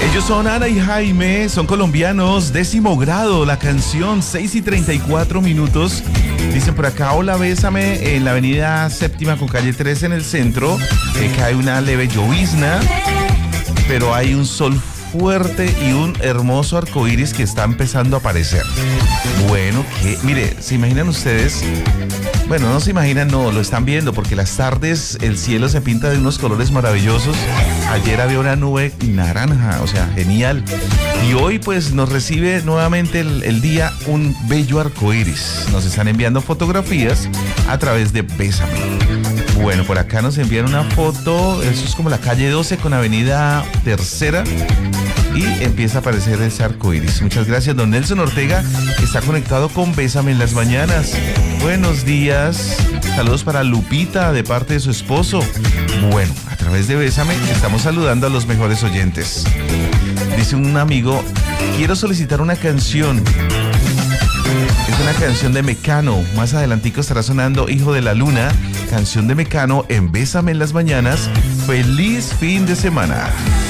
Ellos son Ana y Jaime, son colombianos, 10º grado, la canción, 6:34. Dicen por acá, hola, bésame, en la avenida Séptima con calle 13 en el centro, cae una leve llovizna, pero hay un sol fuerte y un hermoso arcoíris que está empezando a aparecer. Bueno, mire, ¿se imaginan ustedes? Bueno, no se imaginan, no, lo están viendo, porque las tardes el cielo se pinta de unos colores maravillosos. Ayer había una nube naranja, o sea, genial. Y hoy pues nos recibe nuevamente el día un bello arcoíris. Nos están enviando fotografías a través de Bésame. Bueno, por acá nos envían una foto, eso es como la calle 12 con avenida Tercera. Y empieza a aparecer ese arcoíris. Muchas gracias, don Nelson Ortega, que está conectado con Bésame en las mañanas. Buenos días. Saludos para Lupita de parte de su esposo. Bueno, a través de Bésame estamos saludando a los mejores oyentes. Dice un amigo, quiero solicitar una canción. Es una canción de Mecano. Más adelantico estará sonando Hijo de la Luna, canción de Mecano en Bésame en las mañanas. Feliz fin de semana.